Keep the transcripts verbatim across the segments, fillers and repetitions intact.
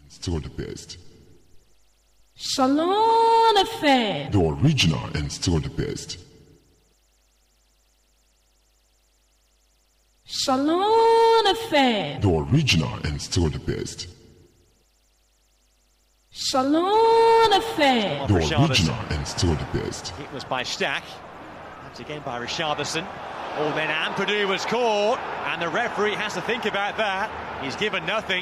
still the best. Salon Affair. The original and still the best. Salon Affair. The original and still the best. Salon Affair. The original and still the best. It was by Stack. Once again by Richarlison. Oh, then Ampadu was caught, and the referee has to think about that. He's given nothing.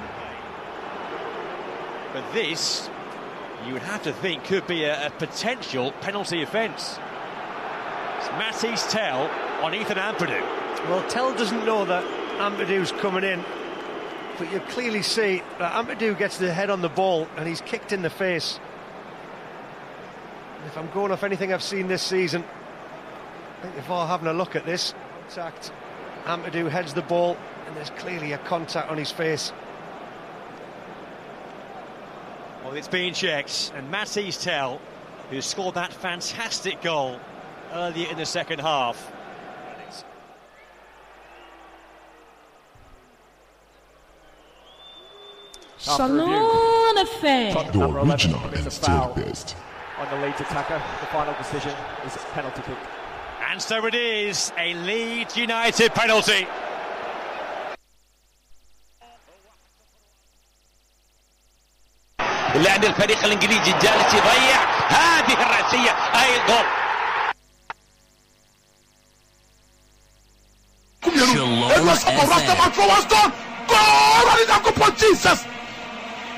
But this, you would have to think, could be a, a potential penalty offence. It's Matisse Tell on Ethan Ampadu. Well, Tell doesn't know that Ampadu's coming in, but you clearly see that Ampadu gets the head on the ball and he's kicked in the face. And if I'm going off anything I've seen this season, I think if I'm having a look at this, contact, Ampadu heads the ball and there's clearly a contact on his face. Well, it's been checked, and Matisse Tell, who scored that fantastic goal earlier in the second half. Salon Affair. The original and still the best. On the Leeds attacker, the final decision is a penalty kick. And so it is, a Leeds United penalty. اللاعب الفريق الانجليزي الجالس يضيع هذه الرأسية ايضا. Shalom F M.